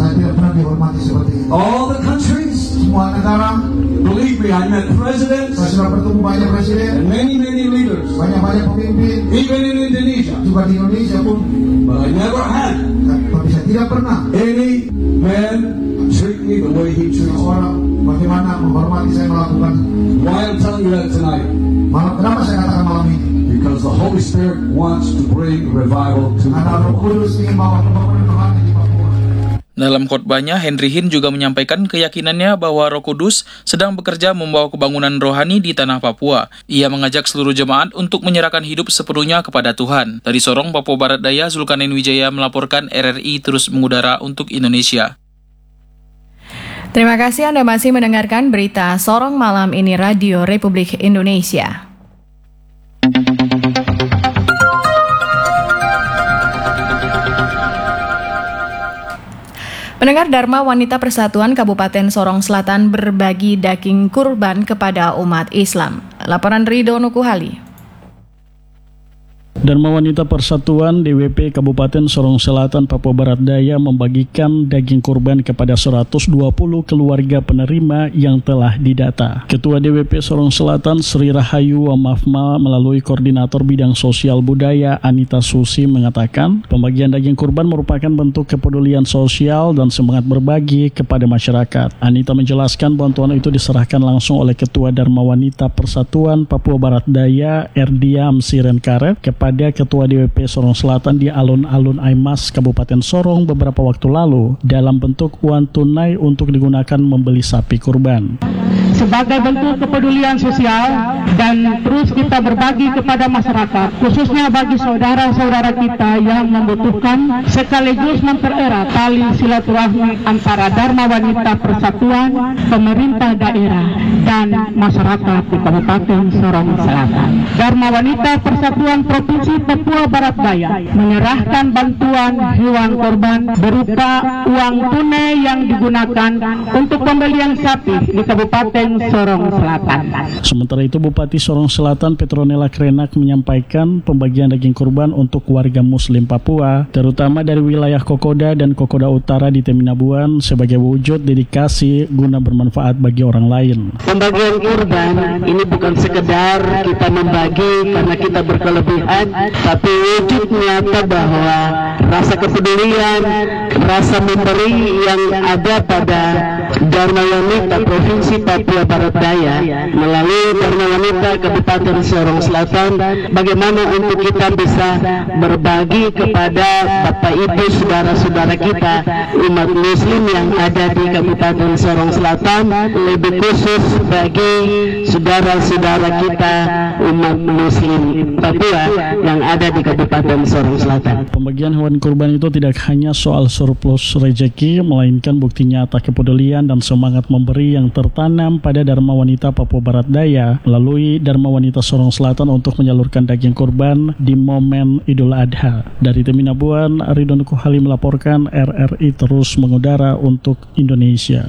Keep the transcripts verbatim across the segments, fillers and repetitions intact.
Saya tidak pernah dihormati seperti ini. All the countries, Semua negara, believe me, I met presidents saya sudah bertemu banyak presiden, and many, many leaders, banyak-banyak pemimpin, even in Indonesia. juga di Indonesia pun. But I never had Tapi saya tidak pernah any man treat me the way he treats me. orang bagaimana menghormati saya melakukan. Why I'm telling you that tonight? Malam, kenapa saya katakan malam ini? Because the Holy Spirit wants to bring revival to Karena Roh Papua. Kudus ingin bawa pembangunan rohani di Papua. Dalam khotbahnya, Henry Hinn juga menyampaikan keyakinannya bahwa Roh Kudus sedang bekerja membawa kebangunan rohani di tanah Papua. Ia mengajak seluruh jemaat untuk menyerahkan hidup sepenuhnya kepada Tuhan. Dari Sorong, Papua Barat Daya, Zulkarnain Wijaya melaporkan. R R I terus mengudara untuk Indonesia. Terima kasih Anda masih mendengarkan berita Sorong Malam ini Radio Republik Indonesia. Pendengar, Dharma Wanita Persatuan Kabupaten Sorong Selatan berbagi daging kurban kepada umat Islam. Laporan Ridho Nukuhali. Dharma Wanita Persatuan D W P Kabupaten Sorong Selatan, Papua Barat Daya membagikan daging kurban kepada seratus dua puluh keluarga penerima yang telah didata. Ketua D W P Sorong Selatan Sri Rahayu Wamafma melalui Koordinator Bidang Sosial Budaya Anita Susi mengatakan pembagian daging kurban merupakan bentuk kepedulian sosial dan semangat berbagi kepada masyarakat. Anita menjelaskan bantuan itu diserahkan langsung oleh Ketua Dharma Wanita Persatuan Papua Barat Daya Erdiam Siren Karet kepada Ketua D W P Sorong Selatan di alun-alun Aimas, Kabupaten Sorong beberapa waktu lalu dalam bentuk uang tunai untuk digunakan membeli sapi kurban. Sebagai bentuk kepedulian sosial dan terus kita berbagi kepada masyarakat, khususnya bagi saudara-saudara kita yang membutuhkan, sekaligus mempererat tali silaturahmi antara Dharma Wanita Persatuan, pemerintah daerah, dan masyarakat di Kabupaten Sorong Selatan. Dharma Wanita Persatuan Provinsi Papua Barat Daya menyerahkan bantuan hewan kurban berupa uang tunai yang digunakan untuk pembelian sapi di Kabupaten Sorong Selatan. Sementara itu, Bupati Sorong Selatan Petronella Krenak menyampaikan pembagian daging kurban untuk warga Muslim Papua, terutama dari wilayah Kokoda dan Kokoda Utara di Teminabuan sebagai wujud dedikasi guna bermanfaat bagi orang lain. Pembagian kurban ini bukan sekedar kita membagi karena kita berkelebihan, tapi wujud nyata bahwa rasa kepedulian, rasa memberi yang ada pada Dharma Wanita Provinsi Papua Barat Daya melalui Dharma Wanita Kabupaten Sorong Selatan, bagaimana untuk kita bisa berbagi kepada Bapak Ibu saudara-saudara kita umat Muslim yang ada di Kabupaten Sorong Selatan, lebih khusus bagi saudara-saudara kita umat Muslim Papua yang ada di Kabupaten Sorong Selatan. Pembagian hewan kurban itu tidak hanya soal surplus rejeki, melainkan bukti nyata kepedulian dan semangat memberi yang tertanam pada Dharma Wanita Papua Barat Daya melalui Dharma Wanita Sorong Selatan untuk menyalurkan daging kurban di momen Idul Adha. Dari Teminabuan, Ridho Nukuhali melaporkan. R R I terus mengudara untuk Indonesia.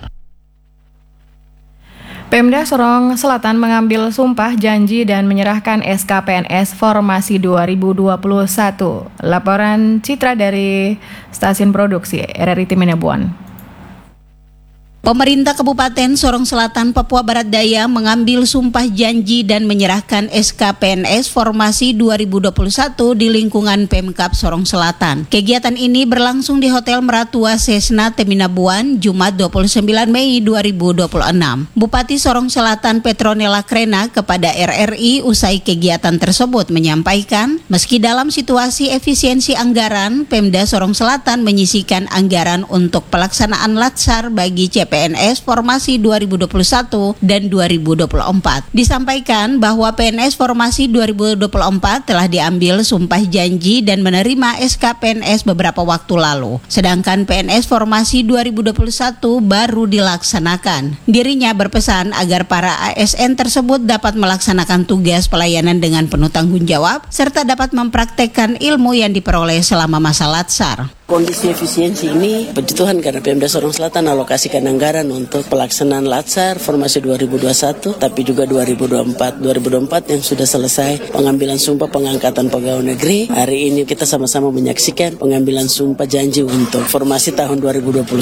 Pemda Sorong Selatan mengambil sumpah janji dan menyerahkan S K P N S Formasi dua ribu dua puluh satu. Laporan Citra dari Stasiun Produksi R R I Teminabuan. Pemerintah Kabupaten Sorong Selatan, Papua Barat Daya mengambil sumpah janji dan menyerahkan S K P N S Formasi dua ribu dua puluh satu di lingkungan Pemkab Sorong Selatan. Kegiatan ini berlangsung di Hotel Meratua Sesna Teminabuan, Jumat dua puluh sembilan Mei dua ribu dua puluh enam. Bupati Sorong Selatan Petronella Krenak kepada R R I usai kegiatan tersebut menyampaikan, meski dalam situasi efisiensi anggaran, Pemda Sorong Selatan menyisihkan anggaran untuk pelaksanaan latsar bagi C P P N S Formasi dua ribu dua puluh satu dan dua ribu dua puluh empat. Disampaikan bahwa P N S Formasi dua ribu dua puluh empat telah diambil sumpah janji dan menerima S K P N S beberapa waktu lalu. Sedangkan P N S Formasi dua ribu dua puluh satu baru dilaksanakan. Dirinya berpesan agar para A S N tersebut dapat melaksanakan tugas pelayanan dengan penuh tanggung jawab serta dapat mempraktekkan ilmu yang diperoleh selama masa latsar. Kondisi efisiensi ini puji Tuhan karena Pemda Sorong Selatan alokasikan anggaran untuk pelaksanaan latsar Formasi dua ribu dua puluh satu tapi juga dua ribu dua puluh empat. dua ribu dua puluh empat yang sudah selesai pengambilan sumpah pengangkatan pegawai negeri. Hari ini kita sama-sama menyaksikan pengambilan sumpah janji untuk formasi tahun dua ribu dua puluh